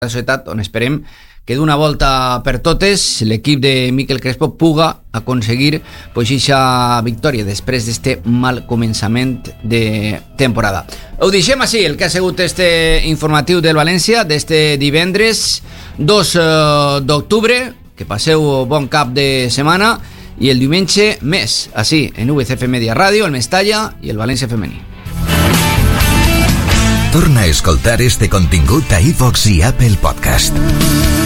la societat, on esperem que d'una volta per totes l'equip de Miquel Crespo puga aconseguir aquesta victòria després d'este mal començament de temporada. Ho deixem així, el que ha sigut este informatiu del València d'este divendres 2 d'octubre. Que passeu bon cap de setmana i el diumenge més, així, en VCF Media Ràdio, el Mestalla i el València Femení. Torna a escoltar este contingut a iVox i Apple Podcast.